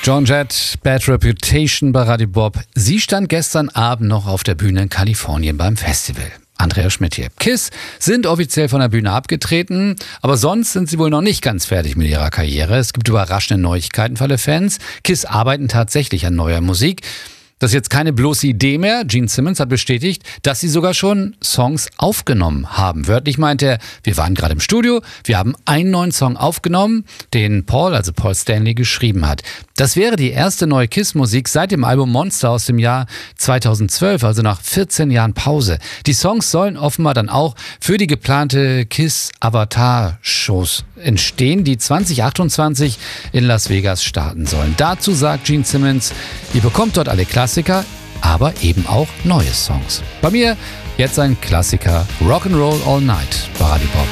Joan Jett, Bad Reputation bei Radio Bob. Sie stand gestern Abend noch auf der Bühne in Kalifornien beim Festival. Andrea Schmidt hier. KISS sind offiziell von der Bühne abgetreten, aber sonst sind sie wohl noch nicht ganz fertig mit ihrer Karriere. Es gibt überraschende Neuigkeiten für alle Fans. KISS arbeiten tatsächlich an neuer Musik. Das ist jetzt keine bloße Idee mehr. Gene Simmons hat bestätigt, dass sie sogar schon Songs aufgenommen haben. Wörtlich meint er, wir waren gerade im Studio, wir haben einen neuen Song aufgenommen, den Paul Stanley, geschrieben hat. Das wäre die erste neue KISS-Musik seit dem Album Monster aus dem Jahr 2012, also nach 14 Jahren Pause. Die Songs sollen offenbar dann auch für die geplante KISS-Avatar-Shows entstehen, die 2028 in Las Vegas starten sollen. Dazu sagt Gene Simmons, ihr bekommt dort alle Klassiker, aber eben auch neue Songs. Bei mir jetzt ein Klassiker, Rock'n'Roll All Night bei Radio Bob.